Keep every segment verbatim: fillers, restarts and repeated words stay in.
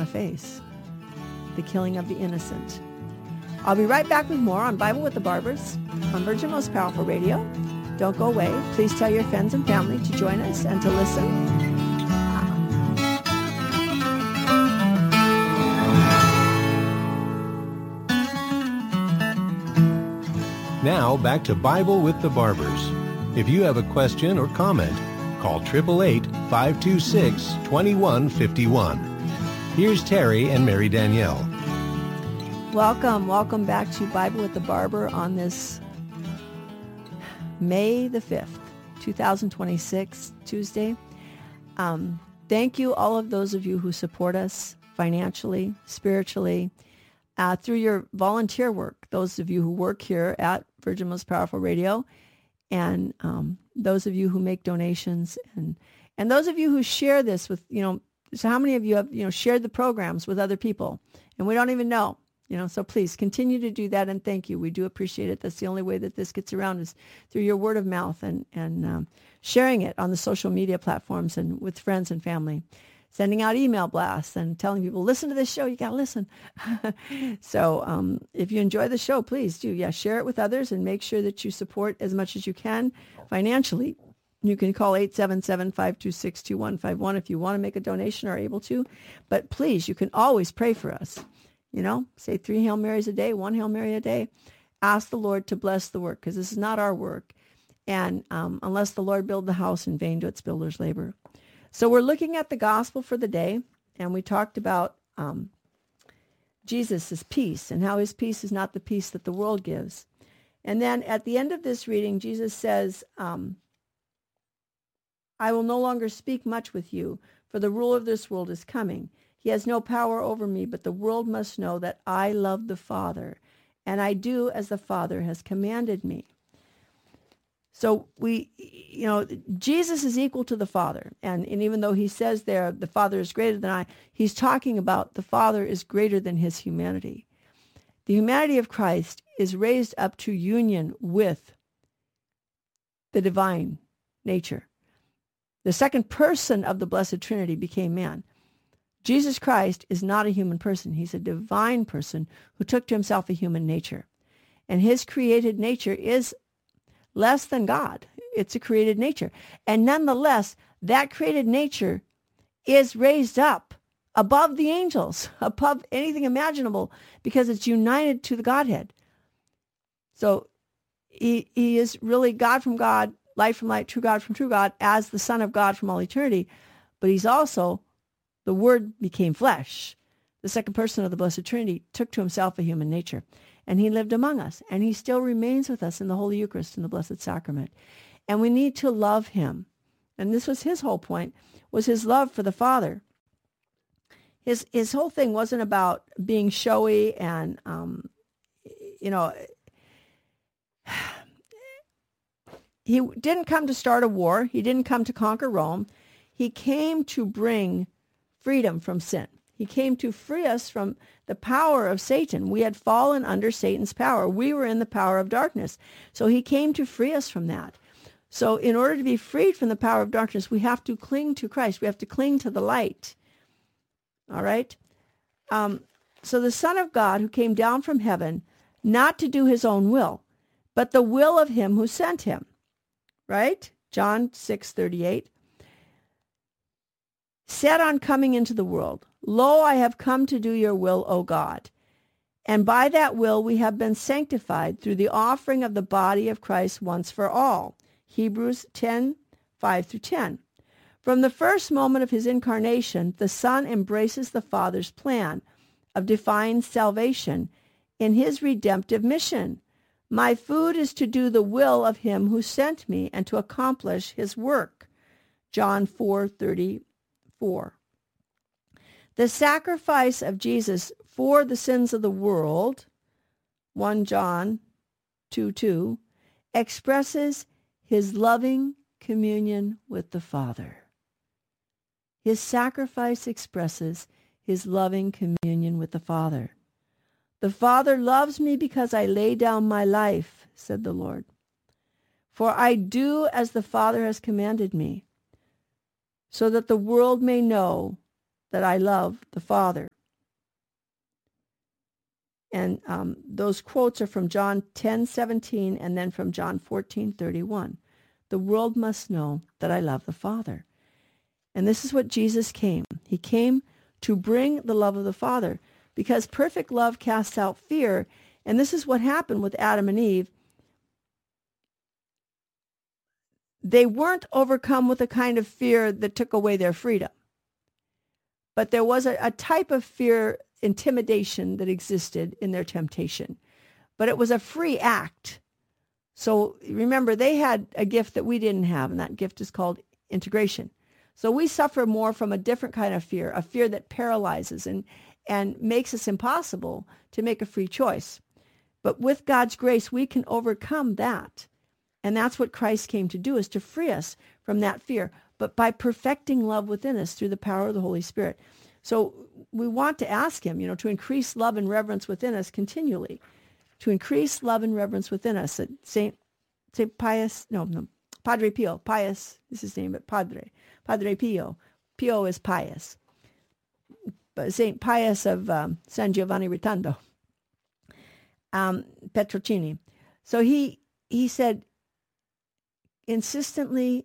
want to face, the killing of the innocent. I'll be right back with more on Bible with the Barbers on Virgin Most Powerful Radio. Don't go away. Please tell your friends and family to join us and to listen. Now, back to Bible with the Barbers. If you have a question or comment, call eight eight eight, five two six, two one five one. Here's Terry and Mary Danielle. Welcome, welcome back to Bible with the Barber on this May the fifth, twenty twenty-six, Tuesday. Um, thank you, all of those of you who support us financially, spiritually, uh, through your volunteer work, those of you who work here at Virgin Most Powerful Radio, and um, those of you who make donations, and and those of you who share this with, you know, so how many of you have, you know, shared the programs with other people, and we don't even know, you know, so please continue to do that, and thank you. We do appreciate it. That's the only way that this gets around is through your word of mouth and, and um, sharing it on the social media platforms and with friends and family. Sending out email blasts and telling people, listen to this show, you got to listen. So um, if you enjoy the show, please do. Yeah, share it with others and make sure that you support as much as you can financially. You can call eight seven seven, five two six, two one five one if you want to make a donation or are able to. But please, you can always pray for us. You know, say three Hail Marys a day, one Hail Mary a day. Ask the Lord to bless the work, because this is not our work. And um, unless the Lord build the house, in vain do its builders labor. So we're looking at the gospel for the day, and we talked about um, Jesus' peace and how his peace is not the peace that the world gives. And then at the end of this reading, Jesus says, um, I will no longer speak much with you, for the ruler of this world is coming. He has no power over me, but the world must know that I love the Father, and I do as the Father has commanded me. So we, you know, Jesus is equal to the Father. And, and even though he says there, the Father is greater than I, he's talking about the Father is greater than his humanity. The humanity of Christ is raised up to union with the divine nature. The second person of the Blessed Trinity became man. Jesus Christ is not a human person. He's a divine person who took to himself a human nature. And his created nature is less than God. It's a created nature. And nonetheless, that created nature is raised up above the angels, above anything imaginable, because it's united to the Godhead. So he, he is really God from God, light from light, true God from true God, as the Son of God from all eternity. But he's also, the Word became flesh. The second person of the Blessed Trinity took to himself a human nature. And he lived among us, and he still remains with us in the Holy Eucharist and the Blessed Sacrament. And we need to love him. And this was his whole point, was his love for the Father. His his whole thing wasn't about being showy and, um, you know, he didn't come to start a war. He didn't come to conquer Rome. He came to bring freedom from sin. He came to free us from the power of Satan. We had fallen under Satan's power. We were in the power of darkness. So he came to free us from that. So in order to be freed from the power of darkness, we have to cling to Christ. We have to cling to the light. All right? Um, so the Son of God who came down from heaven, not to do his own will, but the will of him who sent him. Right? John six thirty-eight. Said on coming into the world, Lo, I have come to do your will, O God. And by that will we have been sanctified through the offering of the body of Christ once for all. Hebrews ten, five through ten. From the first moment of his incarnation, the Son embraces the Father's plan of divine salvation in his redemptive mission. My food is to do the will of him who sent me and to accomplish his work. John four thirty-four. The sacrifice of Jesus for the sins of the world, First John two two, expresses his loving communion with the Father. His sacrifice expresses his loving communion with the Father. The Father loves me because I lay down my life, said the Lord. For I do as the Father has commanded me, so that the world may know that I love the Father. And um, those quotes are from John ten seventeen and then from John fourteen thirty-one. The world must know that I love the Father. And this is what Jesus came. He came to bring the love of the Father, because perfect love casts out fear. And this is what happened with Adam and Eve. They weren't overcome with a kind of fear that took away their freedom. But there was a, a type of fear, intimidation, that existed in their temptation. But it was a free act. So remember, they had a gift that we didn't have, and that gift is called integration. So we suffer more from a different kind of fear, a fear that paralyzes and, and makes us impossible to make a free choice. But with God's grace, we can overcome that. And that's what Christ came to do, is to free us from that fear, but by perfecting love within us through the power of the Holy Spirit. So we want to ask him, you know, to increase love and reverence within us continually, to increase love and reverence within us. Saint Saint Pius, no, no, Padre Pio, Pius is his name, but Padre, Padre Pio. Pio is pious. But Saint Pius of um, San Giovanni Rotondo, um, Petrocini. So he he said, insistently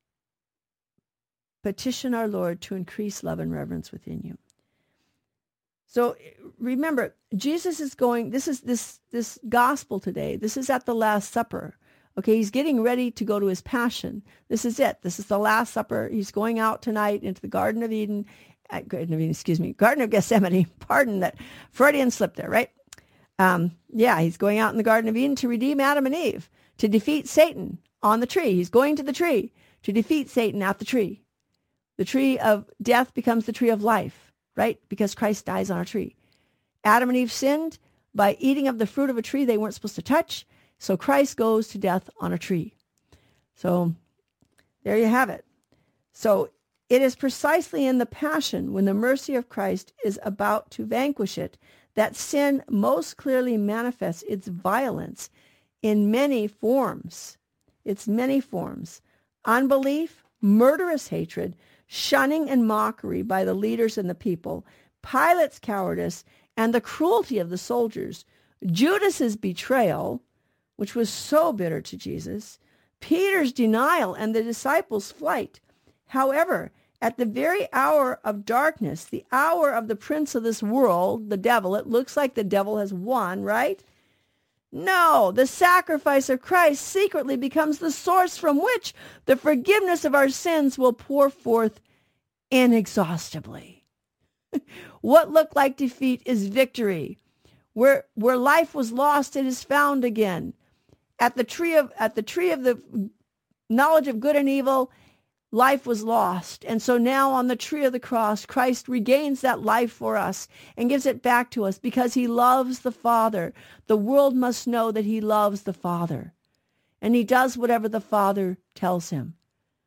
petition our Lord to increase love and reverence within you. So remember, Jesus is going, this is this this gospel today. This is at the Last Supper. Okay, he's getting ready to go to his passion. This is it. This is the Last Supper. He's going out tonight into the Garden of Eden, uh, Garden of Eden, excuse me, Garden of Gethsemane. Pardon that Freudian slip there, right? Um, yeah, he's going out in the Garden of Eden to redeem Adam and Eve, to defeat Satan on the tree. He's going to the tree to defeat Satan at the tree. The tree of death becomes the tree of life, right? Because Christ dies on a tree. Adam and Eve sinned by eating of the fruit of a tree they weren't supposed to touch. So Christ goes to death on a tree. So there you have it. So it is precisely in the passion, when the mercy of Christ is about to vanquish it, that sin most clearly manifests its violence in many forms. Its many forms. Unbelief, murderous hatred, shunning and mockery by the leaders and the people, Pilate's cowardice, and the cruelty of the soldiers, Judas's betrayal, which was so bitter to Jesus, Peter's denial, and the disciples' flight. However, at the very hour of darkness, the hour of the prince of this world, the devil, it looks like the devil has won, right? No, the sacrifice of Christ secretly becomes the source from which the forgiveness of our sins will pour forth inexhaustibly. What looked like defeat is victory. Where, where life was lost, it is found again. At the tree of at the tree of the knowledge of good and evil, life was lost. And so now on the tree of the cross, Christ regains that life for us and gives it back to us because he loves the Father. The world must know that he loves the Father. And he does whatever the Father tells him.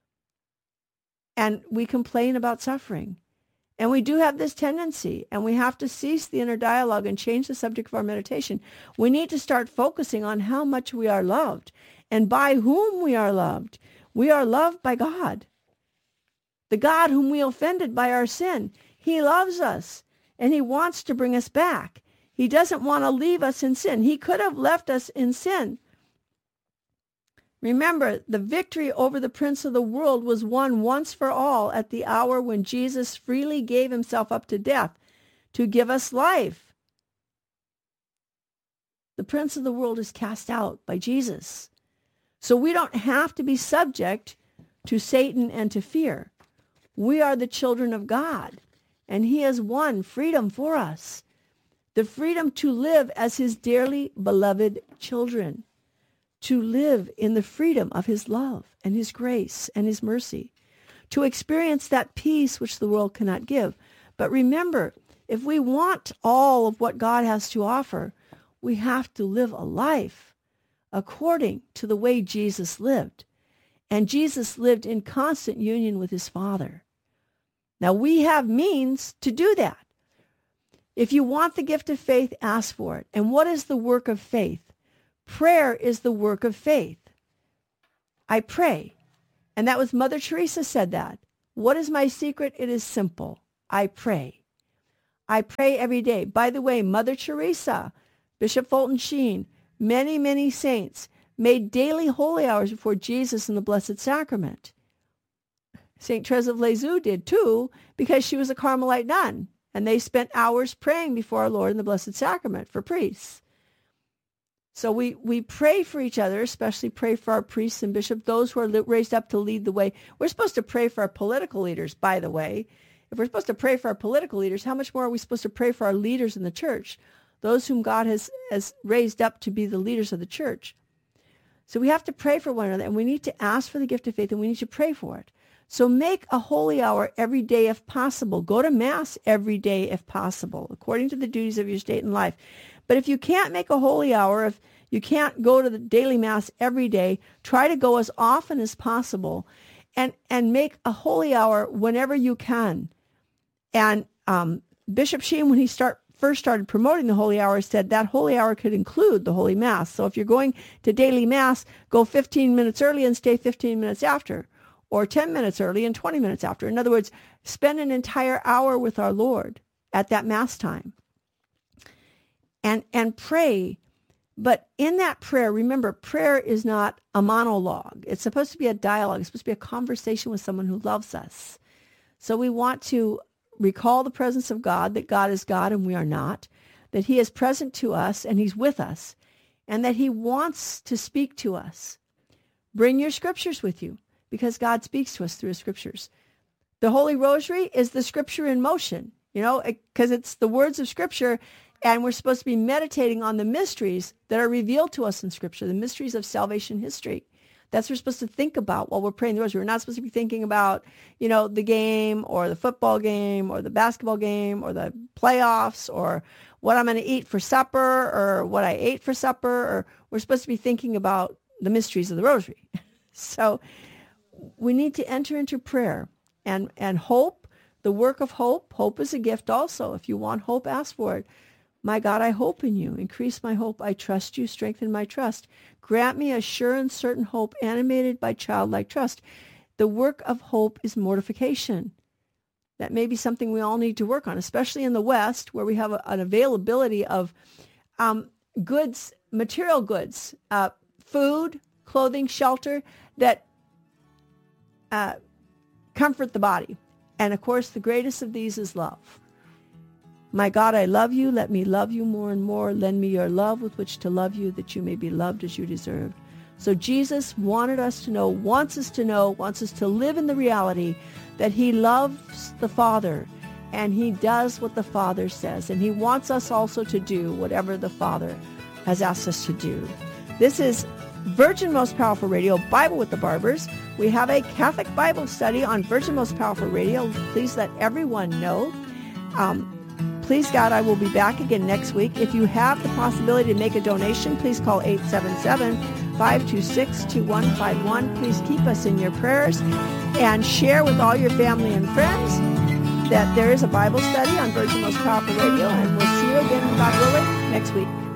And we complain about suffering. And we do have this tendency, and we have to cease the inner dialogue and change the subject of our meditation. We need to start focusing on how much we are loved and by whom we are loved. We are loved by God, the God whom we offended by our sin. He loves us, and he wants to bring us back. He doesn't want to leave us in sin. He could have left us in sin. Remember, the victory over the prince of the world was won once for all at the hour when Jesus freely gave himself up to death to give us life. The prince of the world is cast out by Jesus. So we don't have to be subject to Satan and to fear. We are the children of God, and he has won freedom for us. The freedom to live as his dearly beloved children. To live in the freedom of his love and his grace and his mercy, to experience that peace which the world cannot give. But remember, if we want all of what God has to offer, we have to live a life according to the way Jesus lived. And Jesus lived in constant union with his Father. Now we have means to do that. If you want the gift of faith, ask for it. And what is the work of faith? Prayer is the work of faith. I pray. And that was Mother Teresa said that. What is my secret? It is simple. I pray. I pray every day. By the way, Mother Teresa, Bishop Fulton Sheen, many, many saints made daily holy hours before Jesus in the Blessed Sacrament. Saint Therese of Lisieux did too, because she was a Carmelite nun, and they spent hours praying before our Lord in the Blessed Sacrament for priests. So we, we pray for each other, especially pray for our priests and bishops, those who are raised up to lead the way. We're supposed to pray for our political leaders, by the way. If we're supposed to pray for our political leaders, how much more are we supposed to pray for our leaders in the church, those whom God has, has raised up to be the leaders of the church? So we have to pray for one another, and we need to ask for the gift of faith, and we need to pray for it. So make a holy hour every day if possible. Go to Mass every day if possible, according to the duties of your state and life. But if you can't make a holy hour, if you can't go to the daily Mass every day, try to go as often as possible, and, and make a holy hour whenever you can. And um, Bishop Sheen, when he start, first started promoting the holy hour, said that holy hour could include the Holy Mass. So if you're going to daily Mass, go fifteen minutes early and stay fifteen minutes after, or ten minutes early and twenty minutes after. In other words, spend an entire hour with our Lord at that Mass time. And, and pray. But in that prayer, remember, prayer is not a monologue. It's supposed to be a dialogue. It's supposed to be a conversation with someone who loves us. So we want to recall the presence of God, that God is God and we are not, that he is present to us and he's with us, and that he wants to speak to us. Bring your scriptures with you, because God speaks to us through his scriptures. The Holy Rosary is the scripture in motion, you know, because it's the words of scripture, and we're supposed to be meditating on the mysteries that are revealed to us in scripture, the mysteries of salvation history. That's what we're supposed to think about while we're praying the rosary. We're not supposed to be thinking about, you know, the game or the football game or the basketball game or the playoffs or what I'm going to eat for supper or what I ate for supper. Or we're supposed to be thinking about the mysteries of the rosary. So we need to enter into prayer and, and hope, the work of hope. Hope is a gift also. If you want hope, ask for it. My God, I hope in you. Increase my hope. I trust you. Strengthen my trust. Grant me a sure and certain hope animated by childlike trust. The work of hope is mortification. That may be something we all need to work on, especially in the West, where we have a, an availability of um, goods, material goods, uh, food, clothing, shelter, that uh, comfort the body. And of course, the greatest of these is love. My God, I love you. Let me love you more and more. Lend me your love with which to love you, that you may be loved as you deserve. So Jesus wanted us to know, wants us to know, wants us to live in the reality that he loves the Father, and he does what the Father says. And he wants us also to do whatever the Father has asked us to do. This is Virgin Most Powerful Radio, Bible with the Barbers. We have a Catholic Bible study on Virgin Most Powerful Radio. Please let everyone know. Um, Please, God, I will be back again next week. If you have the possibility to make a donation, please call eight seven seven, five two six, two one five one. Please keep us in your prayers and share with all your family and friends that there is a Bible study on Virgin Most Powerful Radio, and we'll see you again, God willing, next week.